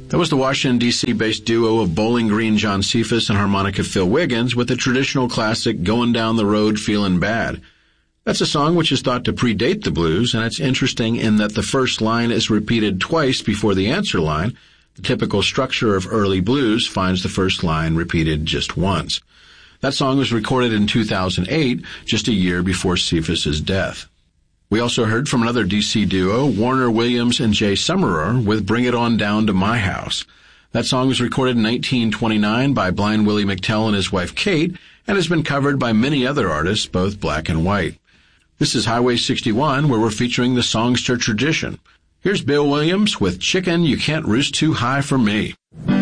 That was the Washington, D.C.-based duo of Bowling Green John Cephas and harmonica Phil Wiggins with the traditional classic Going Down the Road Feelin' Bad. That's a song which is thought to predate the blues, and it's interesting in that the first line is repeated twice before the answer line. The typical structure of early blues finds the first line repeated just once. That song was recorded in 2008, just a year before Cephas's death. We also heard from another D.C. duo, Warner Williams and Jay Summerer, with Bring It On Down to My House. That song was recorded in 1929 by Blind Willie McTell and his wife Kate, and has been covered by many other artists, both black and white. This is Highway 61, where we're featuring the songster tradition. Here's Bill Williams with Chicken You Can't Roost Too High for Me.